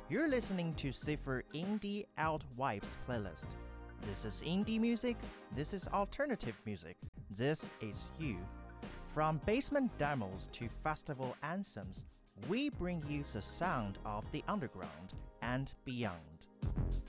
You're listening to Cipher Indie Out Vibes playlist. This is indie music, this is alternative music, this is you. From basement demos to festival anthems, we bring you the sound of the underground and beyond.